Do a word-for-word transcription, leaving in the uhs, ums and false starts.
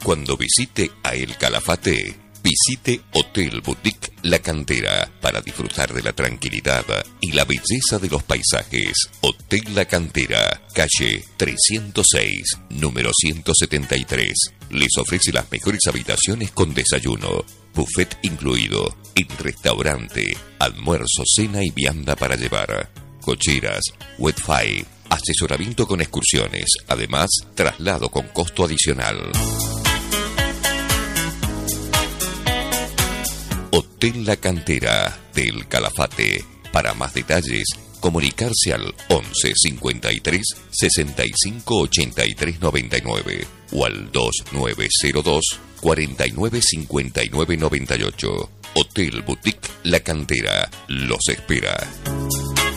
Cuando visite a El Calafate, visite Hotel Boutique La Cantera para disfrutar de la tranquilidad y la belleza de los paisajes. Hotel La Cantera, calle trescientos seis, número ciento setenta y tres. Les ofrece las mejores habitaciones con desayuno, buffet incluido, en restaurante, almuerzo, cena y vianda para llevar, cocheras, Wi-Fi, asesoramiento con excursiones, además traslado con costo adicional. Hotel La Cantera del Calafate. Para más detalles, comunicarse al once cincuenta y tres sesenta y cinco ochenta y tres noventa y nueve o al dos nueve cero dos cuarenta y nueve cincuenta y nueve noventa y ocho. Hotel Boutique La Cantera los espera.